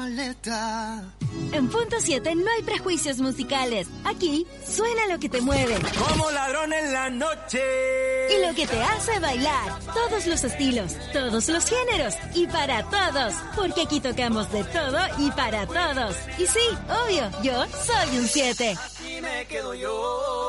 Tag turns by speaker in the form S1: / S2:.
S1: En Punto 7 no hay prejuicios musicales. Aquí suena lo que te mueve.
S2: Como ladrón en la noche.
S1: Y lo que te hace bailar. Todos los estilos, todos los géneros. Y para todos. Porque aquí tocamos de todo y para todos. Y sí, obvio, yo soy un 7.
S2: Aquí me quedo yo.